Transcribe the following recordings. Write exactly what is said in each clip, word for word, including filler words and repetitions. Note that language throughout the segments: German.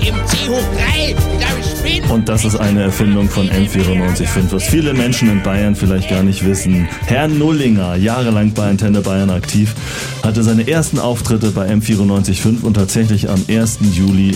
im C hoch drei. Ich bin. Und das ist eine Erfindung von M vierundneunzig Komma fünf, was viele Menschen in Bayern vielleicht gar nicht wissen. Herr Nullinger, jahrelang bei Antenne Bayern aktiv, hatte seine ersten Auftritte bei M vierundneunzig Komma fünf und tatsächlich am ersten Juli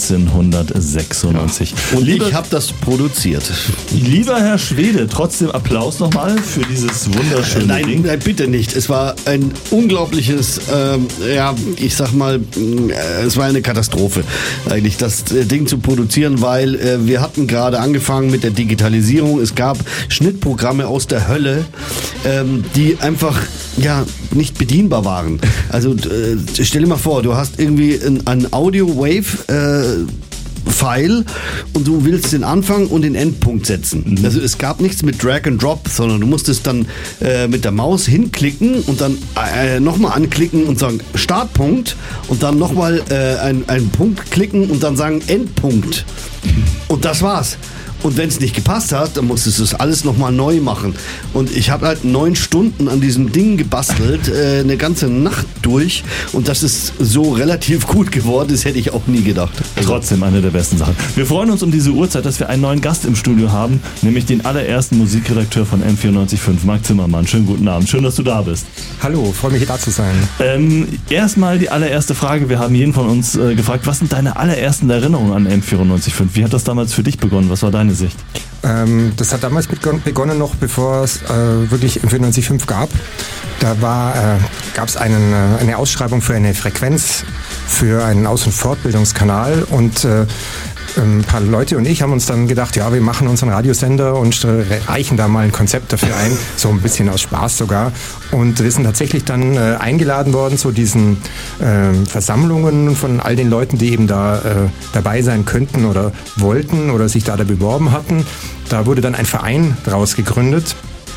neunzehnhundertsechsundneunzig. Ja. Und Liebe, ich habe das produziert. Lieber Herr Schwede, trotzdem Applaus nochmal für dieses wunderschöne nein, Ding. Nein, bitte nicht. Es war ein unglaubliches, ähm, ja, ich sag mal, äh, es war eine Katastrophe, eigentlich das äh, Ding zu produzieren, weil äh, wir hatten gerade angefangen mit der Digitalisierung. Es gab Schnittprogramme aus der Hölle, ähm, die einfach, ja, nicht bedienbar waren. Also äh, stell dir mal vor, du hast irgendwie ein, ein Audio-Wave äh, File und du willst den Anfang und den Endpunkt setzen. Mhm. Also es gab nichts mit Drag and Drop, sondern du musstest dann äh, mit der Maus hinklicken und dann äh, nochmal anklicken und sagen Startpunkt und dann nochmal äh, einen Punkt klicken und dann sagen Endpunkt. Und das war's. Und wenn es nicht gepasst hat, dann musstest du es alles nochmal neu machen. Und ich habe halt neun Stunden an diesem Ding gebastelt, äh, eine ganze Nacht durch. Und dass es so relativ gut geworden ist, hätte ich auch nie gedacht. Trotzdem eine der besten Sachen. Wir freuen uns um diese Uhrzeit, dass wir einen neuen Gast im Studio haben, nämlich den allerersten Musikredakteur von M vierundneunzig Komma fünf, Marc Zimmermann. Schönen guten Abend, schön, dass du da bist. Hallo, freue mich, da zu sein. Ähm, erstmal die allererste Frage. Wir haben jeden von uns äh, gefragt, was sind deine allerersten Erinnerungen an M vierundneunzig Komma fünf? Wie hat das damals für dich begonnen? Was war deine Sicht? Ähm, das hat damals begonnen noch, bevor es äh, wirklich M vierundneunzig Komma fünf gab. Da war, äh, gab es einen, äh, eine Ausschreibung für eine Frequenz, für einen Aus- und Fortbildungskanal und äh, ein paar Leute und ich haben uns dann gedacht, ja, wir machen unseren Radiosender und reichen da mal ein Konzept dafür ein, so ein bisschen aus Spaß sogar. Und wir sind tatsächlich dann äh, eingeladen worden zu diesen äh, Versammlungen von all den Leuten, die eben da äh, dabei sein könnten oder wollten oder sich da, da beworben hatten. Da wurde dann ein Verein draus gegründet.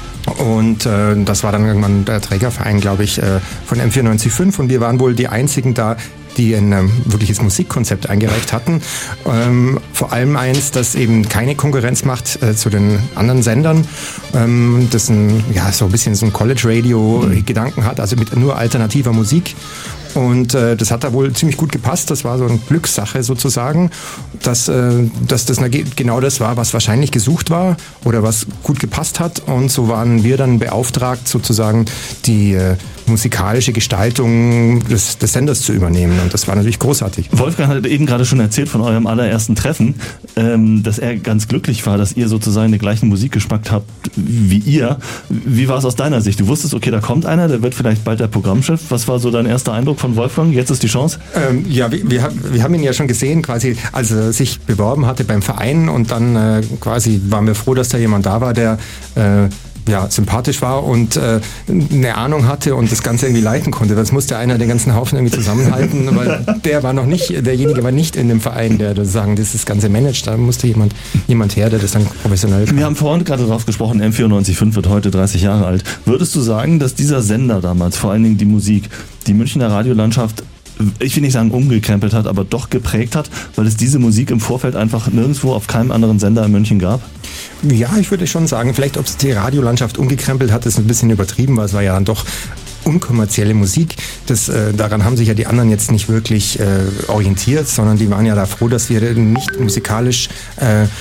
Und äh, das war dann irgendwann der Trägerverein, glaube ich, äh, von M vierundneunzig Komma fünf und wir waren wohl die einzigen da, die ein ähm, wirkliches Musikkonzept eingereicht hatten. Ähm, vor allem eins, das eben keine Konkurrenz macht äh, zu den anderen Sendern, ähm, das ein, ja, so ein bisschen so ein College-Radio-Gedanken hat, also mit nur alternativer Musik. Und äh, das hat da wohl ziemlich gut gepasst. Das war so eine Glückssache sozusagen, dass, äh, dass das genau das war, was wahrscheinlich gesucht war oder was gut gepasst hat. Und so waren wir dann beauftragt, sozusagen die äh, musikalische Gestaltung des, des Senders zu übernehmen. Und das war natürlich großartig. Wolfgang hat eben gerade schon erzählt von eurem allerersten Treffen, ähm, dass er ganz glücklich war, dass ihr sozusagen den gleichen Musikgeschmack habt wie ihr. Wie war es aus deiner Sicht? Du wusstest, okay, da kommt einer, der wird vielleicht bald der Programmchef. Was war so dein erster Eindruck von Wolfgang? Jetzt ist die Chance. Ähm, ja, wir, wir, wir haben ihn ja schon gesehen, quasi, als er sich beworben hatte beim Verein und dann äh, quasi waren wir froh, dass da jemand da war, der äh, ja, sympathisch war und äh, eine Ahnung hatte und das Ganze irgendwie leiten konnte. Das musste einer den ganzen Haufen irgendwie zusammenhalten, weil der war noch nicht, derjenige war nicht in dem Verein, der sozusagen das Ganze managt. Da musste jemand, jemand her, der das dann professionell kann. Wir haben vorhin gerade drauf gesprochen, M vierundneunzig Komma fünf wird heute dreißig Jahre alt. Würdest du sagen, dass dieser Sender damals, vor allen Dingen die Musik, die Münchner Radiolandschaft, ich will nicht sagen umgekrempelt hat, aber doch geprägt hat, weil es diese Musik im Vorfeld einfach nirgendwo auf keinem anderen Sender in München gab? Ja, ich würde schon sagen, vielleicht ob es die Radiolandschaft umgekrempelt hat, ist ein bisschen übertrieben, weil es war ja dann doch unkommerzielle Musik. Das, äh, daran haben sich ja die anderen jetzt nicht wirklich äh, orientiert, sondern die waren ja da froh, dass wir nicht musikalisch äh,